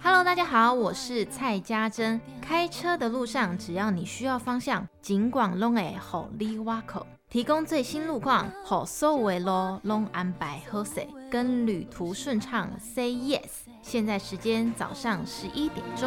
Hello， 大家好，我是蔡家珍。开车的路上，只要你需要方向，尽管拢会互你挖口，提供最新路况，互所有的路拢安排好势，跟旅途顺畅 Say Yes。现在时间早上11点钟。